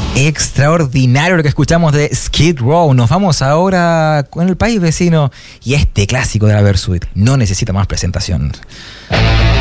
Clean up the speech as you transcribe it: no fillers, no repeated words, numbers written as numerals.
Extraordinario lo que escuchamos de Skid Row. Nos vamos ahora con el país vecino y este clásico de la Versuit no necesita más presentación.